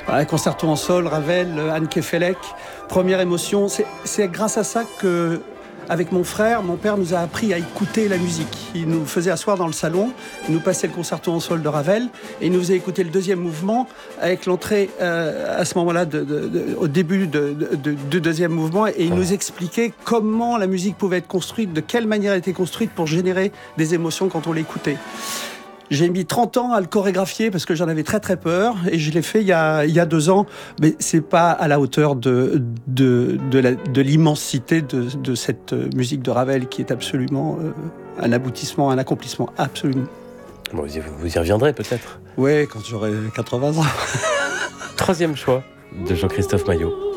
Voilà, concerto en sol, Ravel, Anne Kefelec. Première émotion, c'est grâce à ça que, avec mon frère, mon père nous a appris à écouter la musique. Il nous faisait asseoir dans le salon, il nous passait le concerto en sol de Ravel, et il nous faisait écouter le deuxième mouvement avec l'entrée à ce moment-là, au début du deuxième mouvement, et il nous expliquait comment la musique pouvait être construite, de quelle manière elle était construite pour générer des émotions quand on l'écoutait. J'ai mis 30 ans à le chorégraphier parce que j'en avais très très peur et je l'ai fait il y a 2 ans, mais c'est pas à la hauteur de l'immensité de cette musique de Ravel qui est absolument un aboutissement, un accomplissement absolument. Bon, vous y reviendrez peut-être. Ouais, quand j'aurai 80 ans. Troisième choix de Jean-Christophe Maillot.